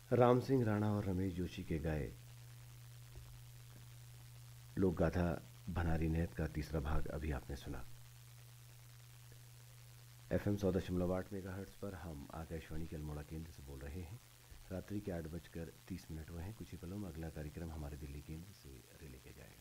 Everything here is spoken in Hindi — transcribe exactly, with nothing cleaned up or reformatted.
राम सिंह राणा और रमेश जोशी के गाए लोक गाथा भनारी नैत का तीसरा भाग अभी आपने सुना। एफ एम सौ दशमलव आठ मेगा हर्ट्स पर हम आकाशवाणी के अल्मोड़ा केंद्र से बोल रहे हैं। रात्रि के आठ बजकर तीस मिनट हुए हैं। कुछ ही पलों में अगला कार्यक्रम हमारे दिल्ली केंद्र से रिले किया जाएगा।